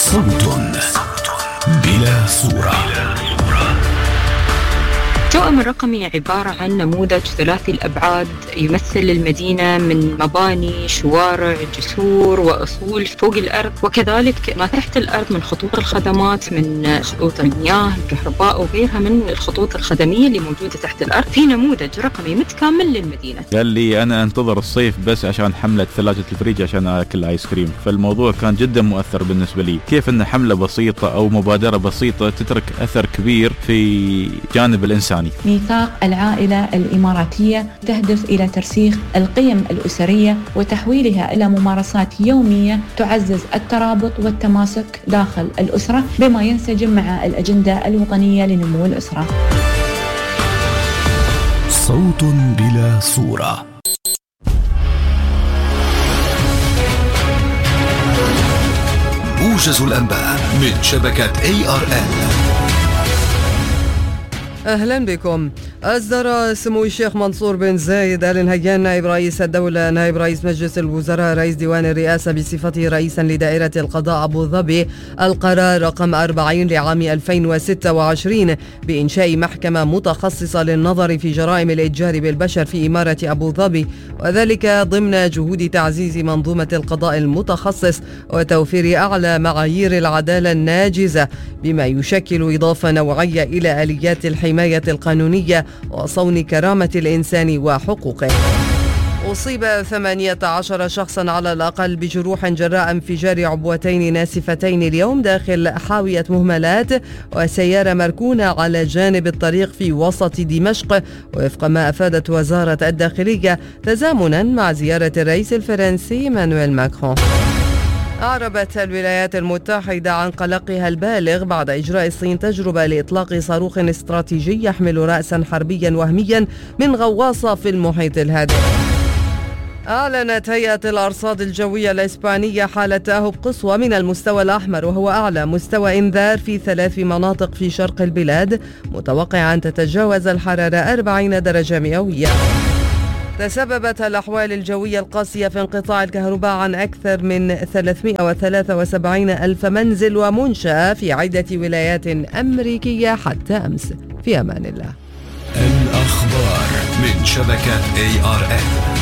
صوت بلا صورة. التوأم الرقمي عبارة عن نموذج ثلاثي الأبعاد يمثل المدينة من مباني، شوارع، جسور وأصول فوق الأرض، وكذلك ما تحت الأرض من خطوط الخدمات، من خطوط المياه، الكهرباء وغيرها من الخطوط الخدمية اللي موجودة تحت الأرض، في نموذج رقمي متكامل للمدينة. قال لي أنا أنتظر الصيف بس عشان حملة ثلاجة الفريج عشان أكل آيس كريم، فالموضوع كان جدا مؤثر بالنسبة لي. كيف أن حملة بسيطة أو مبادرة بسيطة تترك أثر كبير في جانب الإنساني. ميثاق العائلة الإماراتية تهدف إلى ترسيخ القيم الأسرية وتحويلها إلى ممارسات يومية تعزز الترابط والتماسك داخل الأسرة بما ينسجم مع الأجندة الوطنية لنمو الأسرة. صوت بلا صورة. موجز الأنباء من شبكة ARN. أهلا بكم. أصدر سمو الشيخ منصور بن زايد آل نهيان نائب رئيس الدولة نائب رئيس مجلس الوزراء رئيس ديوان الرئاسة بصفته رئيسا لدائرة القضاء أبو ظبي القرار رقم 40 لعام 2026 بإنشاء محكمة متخصصة للنظر في جرائم الإتجار بالبشر في إمارة أبو ظبي، وذلك ضمن جهود تعزيز منظومة القضاء المتخصص وتوفير أعلى معايير العدالة الناجزة، بما يشكل إضافة نوعية إلى آليات الحماية القانونية وصون كرامة الإنسان وحقوقه. أصيب 18 شخصا على الأقل بجروح جراء انفجار عبوتين ناسفتين اليوم داخل حاوية مهملات وسيارة مركونة على جانب الطريق في وسط دمشق، وفق ما أفادت وزارة الداخلية تزامنا مع زيارة الرئيس الفرنسي إيمانويل ماكرون. أعربت الولايات المتحدة عن قلقها البالغ بعد إجراء الصين تجربة لإطلاق صاروخ استراتيجي يحمل رأسا حربيا وهميا من غواصة في المحيط الهادئ. أعلنت هيئة الأرصاد الجوية الإسبانية حالة تأهب قصوى من المستوى الأحمر، وهو أعلى مستوى إنذار في 3 مناطق في شرق البلاد، متوقع أن تتجاوز الحرارة 40 درجة مئوية. تسببت الأحوال الجوية القاسية في انقطاع الكهرباء عن أكثر من 373 ألف منزل ومنشأة في عدة ولايات أمريكية حتى أمس. في أمان الله. الأخبار من شبكة ARN.